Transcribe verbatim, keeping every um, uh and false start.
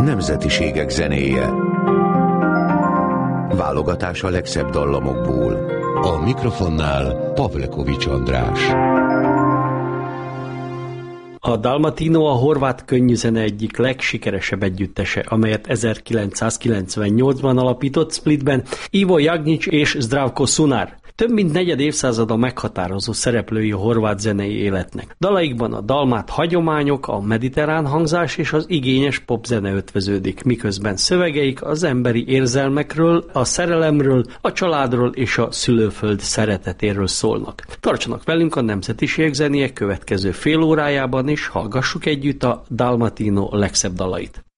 Nemzetiségek zenéje. Válogatás a legszebb dallamokból. A mikrofonnál Pavlekovics András. A Dalmatino a horvát könnyűzene egyik legsikeresebb együttese, amelyet ezerkilencszázkilencvennyolcban alapított Splitben Ivo Jagnić és Zdravko Sunar. Több mint negyed évszázada meghatározó szereplői a horvát zenei életnek. Dalaikban a dalmát hagyományok, a mediterrán hangzás és az igényes popzene ötvöződik, miközben szövegeik az emberi érzelmekről, a szerelemről, a családról és a szülőföld szeretetéről szólnak. Tartsanak velünk a Nemzetiségek zenéje következő fél órájában, és hallgassuk együtt a Dalmatino legszebb dalait.